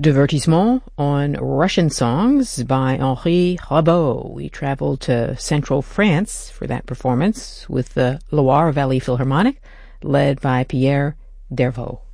Divertissement on Russian songs by Henri Rabaud. We traveled to central France for that performance with the Loire Valley Philharmonic, led by Pierre Dervaux.